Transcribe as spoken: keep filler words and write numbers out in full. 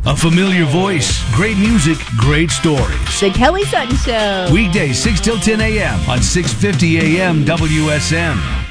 A familiar voice, great music, great stories. The Kelly Sutton Show. Weekdays six till ten a.m. on six fifty a.m. W S M.